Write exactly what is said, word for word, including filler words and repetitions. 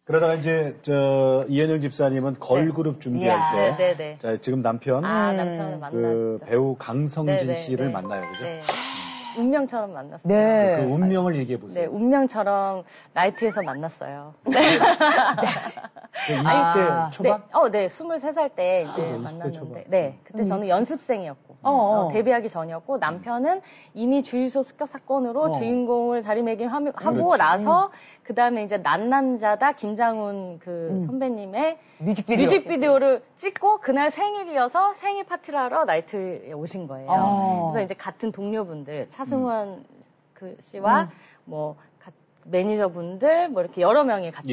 그러다가 이제 저 이현영 집사님은 걸그룹 준비할 때, 네, 네, 네. 자 지금 남편, 아, 남편을 만났죠. 그 배우 강성진 네, 네, 씨를 네. 만나요, 그죠? 네. 운명처럼 만났어요. 네. 그 운명을 얘기해 보세요. 네, 운명처럼 나이트에서 만났어요. 네. 이십 대 아, 초반? 네, 어, 네, 스물세 살 때 이제 네, 만났는데, 초반. 네, 그때 저는 음, 연습생이었고, 어, 어. 어, 데뷔하기 전이었고, 남편은 이미 주유소 습격 사건으로 어. 주인공을 자리매김하고 그렇지. 나서, 그 다음에 이제 난 남자다 김장훈 그 음. 선배님의 뮤직비디오. 뮤직비디오를 찍고 그날 생일이어서 생일 파티를 하러 나이트에 오신 거예요. 어. 그래서 이제 같은 동료분들, 차승원 그 씨와 음. 뭐, 가- 매니저분들, 뭐 이렇게 여러 명이 같이